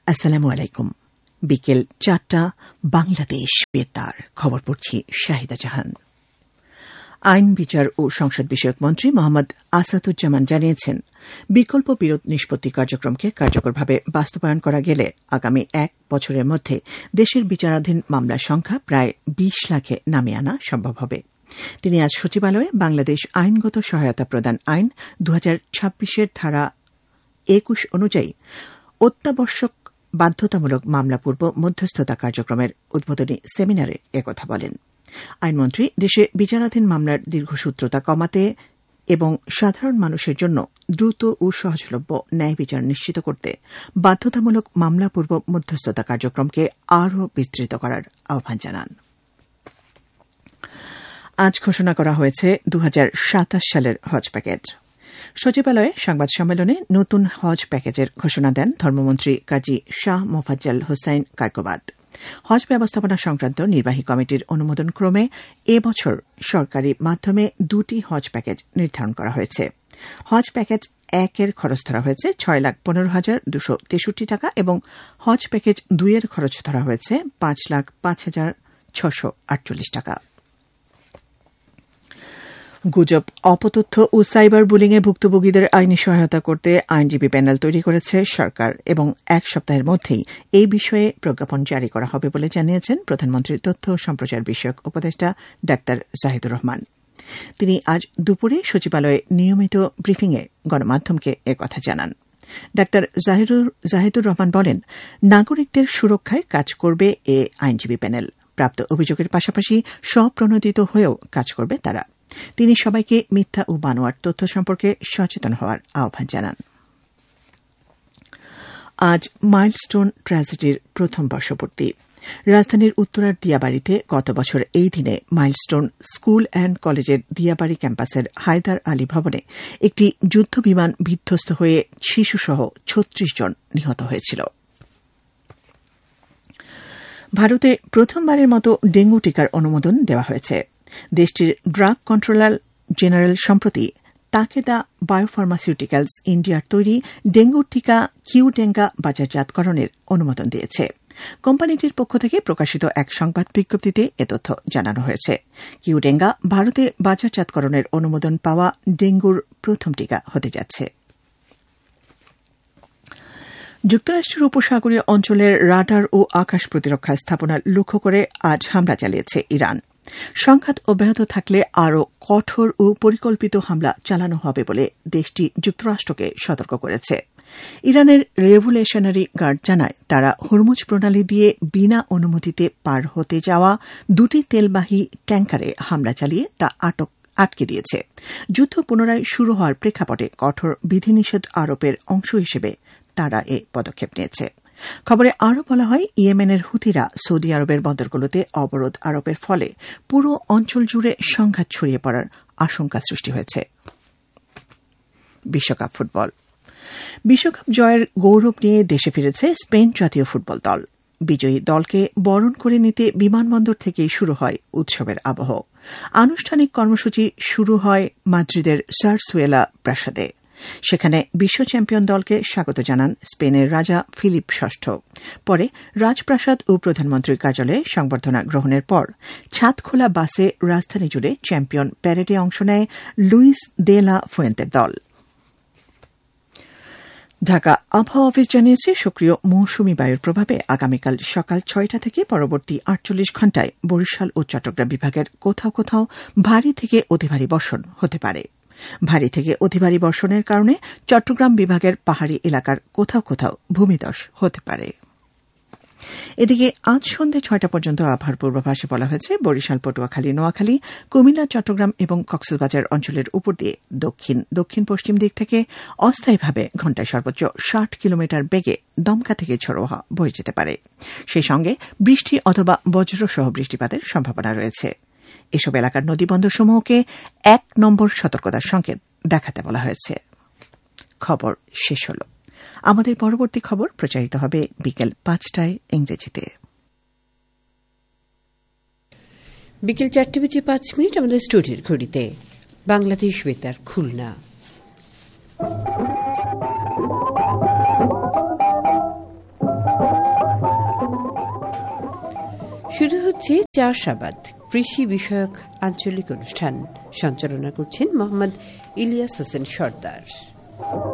আসসালামু আলাইকুম। বিকেল 4টা বাংলাদেশ বেতার খবর পড়ছি শাহিদা জাহান। আইন বিচার ও সংসদ বিষয়ক মন্ত্রী মোহাম্মদ আসাদুজ্জামান জানিয়েছেন, বিকল্প বিরোধ নিষ্পত্তি কার্যক্রমকে কার্যকরভাবে বাস্তবায়ন করা গেলে আগামী 1 বছরের মধ্যে দেশের বিচারাধীন মামলার সংখ্যা প্রায় 20 লাখে নামিয়ে আনা সম্ভব হবে। তিনি আজ সচিবালয়ে বাংলাদেশ আইনগত সহায়তা প্রদান আইন 2026 ধারা 21 অনুযায়ী অত্যাবশ্যক বাধ্যতামূলক মামলা পূর্ব মধ্যস্থতা কার্যক্রমের উদ্বোধনী সেমিনারে একথা বলেন। আইনমন্ত্রী দেশে বিচারাধীন মামলার দীর্ঘসূত্রতা কমাতে এবং সাধারণ মানুষের জন্য দ্রুত ও সহজলভ্য ন্যায় বিচার নিশ্চিত করতে বাধ্যতামূলক মামলা পূর্ব মধ্যস্থতা কার্যক্রমকে আরও বিস্তৃত করার আহ্বান জানান। আজ ঘোষণা করা হয়েছে 2027 সালের হজ প্যাকেজ। সচিবালয়ে সংবাদ সম্মেলনে নতুন হজ প্যাকেজের ঘোষণা দেন ধর্মমন্ত্রী কাজী শাহ মোফাজ্জল হোসাইন কায়কোবাদ। হজ ব্যবস্থাপনা সংক্রান্ত নির্বাহী কমিটির অনুমোদন ক্রমে এবছর সরকারি মাধ্যমে 2টি হজ প্যাকেজ নির্ধারণ করা হয়েছে। হজ প্যাকেজ 1 এর খরচ ধরা হয়েছে 6,15,263 টাকা এবং হজ প্যাকেজ 2 এর খরচ ধরা হয়েছে 5,05,648 টাকা। গুজব, অপতথ্য ও সাইবার বুলিংয়ে ভুক্তভোগীদের আইনি সহায়তা করতে আইনজীবী প্যানেল তৈরি করেছে সরকার এবং 1 সপ্তাহের মধ্যেই এই বিষয়ে প্রজ্ঞাপন জারি করা হবে বলে জানিয়েছেন প্রধানমন্ত্রীর তথ্য সম্প্রচার বিষয়ক উপদেষ্টা ডা জাহিদুর রহমান। তিনি আজ দুপুরে সচিবালয়ে নিয়মিত ব্রিফিংয়ে গণমাধ্যমকে একথা জানান। ডা জাহিদুর রহমান বলেন, নাগরিকদের সুরক্ষায় কাজ করবে এ আইনজীবী প্যানেল। প্রাপ্ত অভিযোগের পাশাপাশি স্বপ্রণোদিত হয়েও কাজ করবে তারা। তিনি সবাইকে মিথ্যা ও বানোয়াট তথ্য সম্পর্কে সচেতন হওয়ার আহ্বান জানান। আজ মাইলস্টোন ট্র্যাজেডির প্রথম বর্ষপূর্তি। রাজধানীর উত্তরার দিয়াবাড়িতে গত বছর এই দিনে মাইলস্টোন স্কুল অ্যান্ড কলেজের দিয়াবাড়ি ক্যাম্পাসের হায়দার আলী ভবনে একটি যুদ্ধবিমান বিধ্বস্ত হয়ে শিশুসহ 36 জন নিহত হয়েছিল। ভারতে প্রথমবারের মতো ডেঙ্গু টিকার অনুমোদন দেওয়া হয়েছে। দেশটির ড্রাগ কন্ট্রোলার জেনারেল সম্প্রতি তাকেদা বায়োফার্মাসিউটিক্যালস ইন্ডিয়ার তৈরি ডেঙ্গুর টিকা কিউডেঙ্গা বাজারজাতকরণের অনুমোদন দিয়েছে। কোম্পানিটির পক্ষ থেকে প্রকাশিত এক সংবাদ বিজ্ঞপ্তিতে এ তথ্য জানানো হয়েছে। কিউডেঙ্গা ভারতে বাজারজাতকরণের অনুমোদন পাওয়া ডেঙ্গুর প্রথম টিকা হতে যাচ্ছে। যুক্তরাষ্ট্রের উপসাগরীয় অঞ্চলের রাডার ও আকাশ প্রতিরক্ষা স্থাপনা লক্ষ্য করে আজ হামলা চালিয়েছে ইরান। সংঘাত অব্যাহত থাকলে আরও কঠোর ও পরিকল্পিত হামলা চালানো হবে বলে দেশটি যুক্তরাষ্ট্রকে সতর্ক করেছে। ইরানের রেভলিউশনারি গার্ড জানায়, তারা হরমুজ প্রণালী দিয়ে বিনা অনুমতিতে পার হতে যাওয়া 2টি তেলবাহী ট্যাঙ্কারে হামলা চালিয়ে তা আটকে দিয়েছে। যুদ্ধ পুনরায় শুরু হওয়ার প্রেক্ষাপটে কঠোর বিধিনিষেধ আরোপের অংশ হিসেবে তারা এ পদক্ষেপ নিয়েছে। খবরে আরও বলা হয়, ইয়েমেনের হুথিরা সৌদি আরবের বন্দরগুলোতে অবরোধ আরোপের ফলে পুরো অঞ্চল জুড়ে সংঘাত ছড়িয়ে পড়ার আশঙ্কা সৃষ্টি হয়েছে। বিশ্বকাপ ফুটবল। বিশ্বকাপ জয়ের গৌরব নিয়ে দেশে ফিরেছে স্পেন জাতীয় ফুটবল দল। বিজয়ী দলকে বরণ করে নিতে বিমানবন্দর থেকেই শুরু হয় উৎসবের আবহ। আনুষ্ঠানিক কর্মসূচি শুরু হয় মাদ্রিদের সারসুয়েলা প্রাসাদে। সেখানে বিশ্ব চ্যাম্পিয়ন দলকে স্বাগত জানান স্পেনের রাজা ফিলিপ ষষ্ঠ। পরে রাজপ্রাসাদ ও প্রধানমন্ত্রীর কার্যালয়ে সংবর্ধনা গ্রহণের পর ছাদখোলা বাসে রাজধানী জুড়ে চ্যাম্পিয়ন প্যারেডে অংশ নেয় লুইস দে লা ফুয়েন্তের দল। ঢাকা আবহাওয়া অফিস জানিয়েছে, সক্রিয় মৌসুমী বায়ুর প্রভাবে আগামীকাল সকাল 6টা থেকে পরবর্তী 48 ঘণ্টায় বরিশাল ও চট্টগ্রাম বিভাগের কোথাও কোথাও ভারী থেকে অতি ভারী বর্ষণ হতে পারে। ভারী থেকে অতি ভারী বর্ষণের কারণে চট্টগ্রাম বিভাগের পাহাড়ি এলাকার কোথাও কোথাও ভূমিধস হতে পারে। এদিকে আজ সন্ধ্যে 6টা পর্যন্ত আবহাওয়ার পূর্বাভাসে বলা হয়েছে, বরিশাল, পটুয়াখালী, নোয়াখালী, কুমিল্লা, চট্টগ্রাম এবং কক্সবাজার অঞ্চলের উপর দিয়ে দক্ষিণ পশ্চিম দিক থেকে অস্থায়ীভাবে ঘণ্টায় সর্বোচ্চ 60 কিলোমিটার বেগে দমকা থেকে ঝোড়ো হাওয়া বয়ে যেতে পারে। সেই সঙ্গে বৃষ্টি অথবা বজ্রসহ বৃষ্টিপাতের সম্ভাবনা রয়েছে। এসব এলাকার নদীবন্দরসমূহকে 1 নম্বর সতর্কতার সংকেত দেখাতে বলা হয়েছে। খবর শেষ হল। আমাদের পরবর্তী খবর প্রচারিত হবে বিকেল 5টায় ইংরেজিতে। বিকেল 4:05 আমাদের স্টুডিওর ঘড়িতে বাংলাদেশ বেতার খুলনা। শুরু হচ্ছে চাষাবাদ কৃষি বিষয়ক আঞ্চলিক অনুষ্ঠান। সঞ্চালনা করছেন মোহাম্মদ ইলিয়াস হোসেন সর্দার।